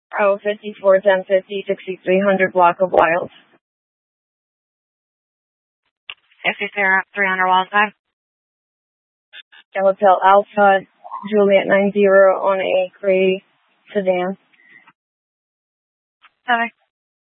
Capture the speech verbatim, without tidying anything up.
Bravo fifty-four, ten fifty, sixty-three hundred block of Wild. fifty-three hundred Wild five. Hotel Alpha, Juliet nine zero on a gray sedan. Bye.